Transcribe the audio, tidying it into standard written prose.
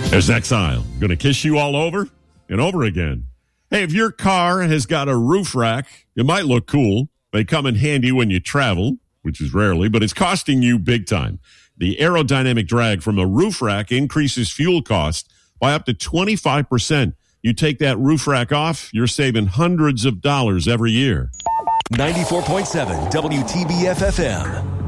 There's Exile. Going to kiss you all over and over again. Hey, if your car has got a roof rack, it might look cool. They come in handy when you travel, which is rarely, but it's costing you big time. The aerodynamic drag from a roof rack increases fuel cost by up to 25%. You take that roof rack off, you're saving hundreds of dollars every year. 94.7 WTBF FM.